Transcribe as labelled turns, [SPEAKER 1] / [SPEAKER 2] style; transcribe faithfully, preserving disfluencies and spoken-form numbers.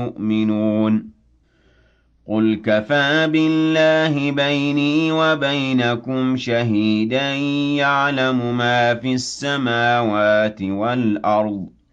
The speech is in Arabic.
[SPEAKER 1] يُؤْمِنُونَ قُلْ كَفَىٰ بِاللَّهِ بَيْنِي وَبَيْنَكُمْ شَهِيدًا يَعْلَمُ مَا فِي السَّمَاوَاتِ وَالْأَرْضِ